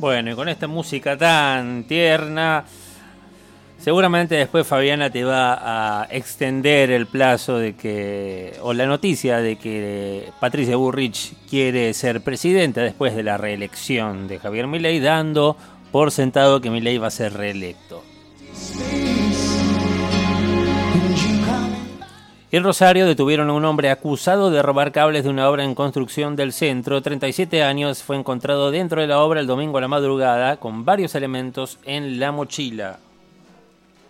Bueno, y con esta música tan tierna, seguramente después Fabiana te va a extender el plazo de que, o la noticia de que Patricia Bullrich quiere ser presidenta después de la reelección de Javier Milei, dando por sentado que Milei va a ser reelecto. En Rosario detuvieron a un hombre acusado de robar cables de una obra en construcción del centro. 37 años, fue encontrado dentro de la obra el domingo a la madrugada con varios elementos en la mochila.